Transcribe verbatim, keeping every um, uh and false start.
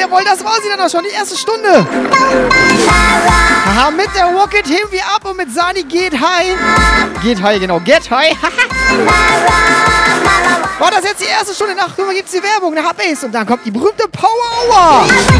Jawohl, das war sie dann auch schon, die erste Stunde. Haha, mit der Rocket heben wir ab und mit Sani geht high. Geht high, genau, get high. War das jetzt die erste Stunde? Nach, guck mal, gibt's die Werbung, nach Bass und dann kommt die berühmte Power Hour.